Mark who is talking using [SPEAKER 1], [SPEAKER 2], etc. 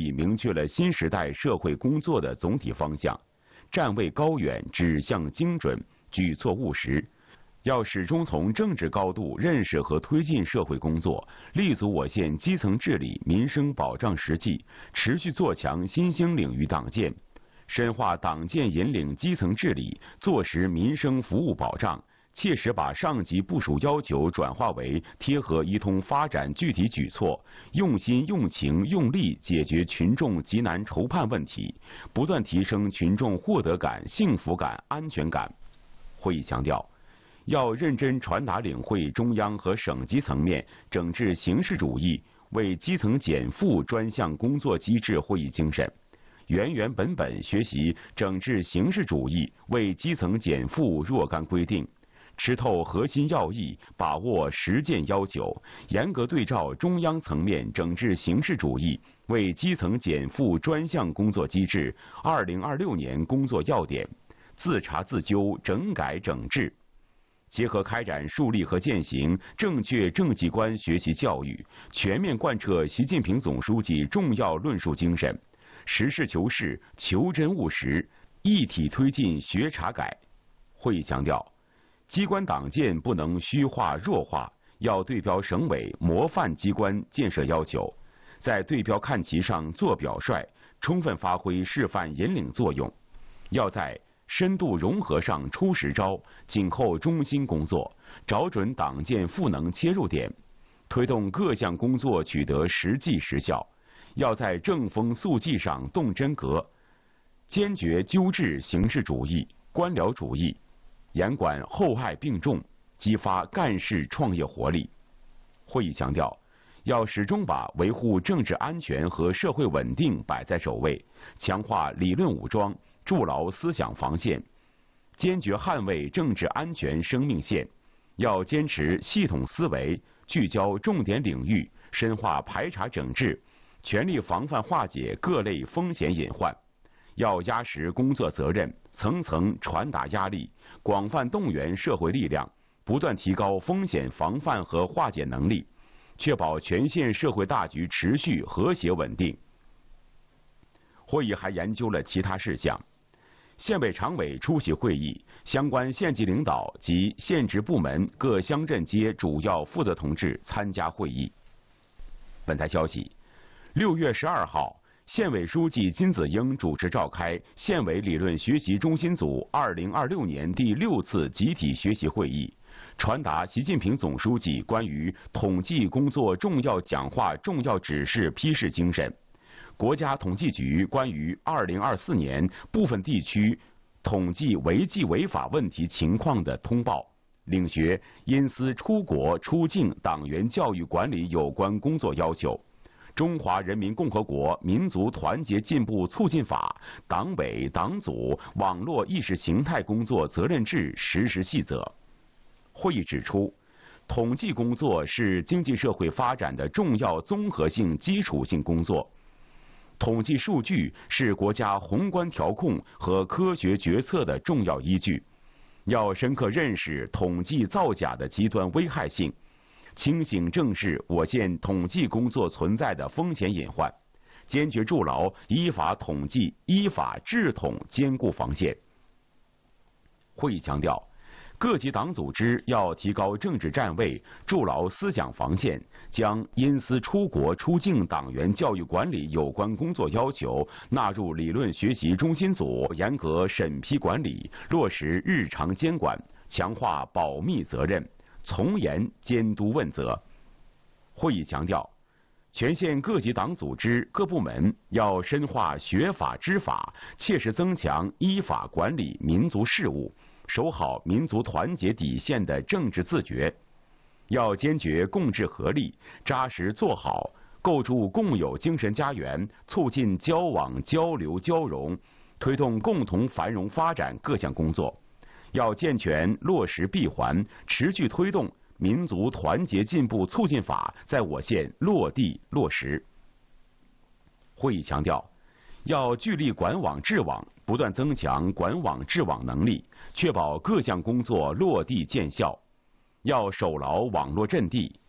[SPEAKER 1] 里明确了新时代社会工作的总体方向，站位高远，指向精准，举措务实。要始终从政治高度认识和推进社会工作，立足我县基层治理、民生保障实际，持续做强新兴领域党建，深化党建引领基层治理，做实民生服务保障，切实把上级部署要求转化为贴合一通发展具体举措，用心用情用力解决群众急难愁盼问题，不断提升群众获得感、幸福感、安全感。会议强调，要认真传达领会中央和省级层面整治形式主义、为基层减负专项工作机制会议精神，原原本本学习整治形式主义、为基层减负若干规定，吃透核心要义，把握实践要求，严格对照中央层面整治形式主义、为基层减负专项工作机制2026年工作要点，自查自纠，整改整治。结合开展树立和践行正确政绩观学习教育，全面贯彻习近平总书记重要论述精神，实事求是、求真务实，一体推进学查改。会议强调，机关党建不能虚化弱化，要对标省委模范机关建设要求，在对标看齐上做表率，充分发挥示范引领作用，要在深度融合上出实招，紧扣中心工作，找准党建赋能切入点，推动各项工作取得实际实效。要在正风肃纪上动真格，坚决纠治形式主义、官僚主义，严管厚爱并重，激发干事创业活力。会议强调，要始终把维护政治安全和社会稳定摆在首位，强化理论武装，筑牢思想防线，坚决捍卫政治安全生命线。要坚持系统思维，聚焦重点领域，深化排查整治，全力防范化解各类风险隐患。要压实工作责任，层层传达压力，广泛动员社会力量，不断提高风险防范和化解能力，确保全县社会大局持续和谐稳定。会议还研究了其他事项。县委常委出席会议，相关县级领导及县直部门各乡镇街主要负责同志参加会议。本台消息，6月12号，县委书记金子英主持召开县委理论学习中心组2026年第6次集体学习会议，传达习近平总书记关于统计工作重要讲话重要指示批示精神，国家统计局关于2024年部分地区统计违纪违法问题情况的通报，领学因私出国出境党员教育管理有关工作要求，中华人民共和国民族团结进步促进法党委党组网络意识形态工作责任制实施细则。会议指出，统计工作是经济社会发展的重要综合性基础性工作，统计数据是国家宏观调控和科学决策的重要依据，要深刻认识统计造假的极端危害性，清醒正视我县统计工作存在的风险隐患，坚决筑牢依法统计、依法治统坚固防线。会议强调，各级党组织要提高政治站位，筑牢思想防线，将因私出国出境党员教育管理有关工作要求纳入理论学习中心组，严格审批管理，落实日常监管，强化保密责任，从严监督问责。会议强调，全县各级党组织各部门要深化学法知法，切实增强依法管理民族事务，守好民族团结底线的政治自觉，要坚决共治合力，扎实做好构筑共有精神家园，促进交往交流交融，推动共同繁荣发展各项工作，要健全落实闭环，持续推动民族团结进步促进法在我县落地落实。会议强调，要聚力管网治网，不断增强管网治网能力，确保各项工作落地见效。要守牢网络阵地，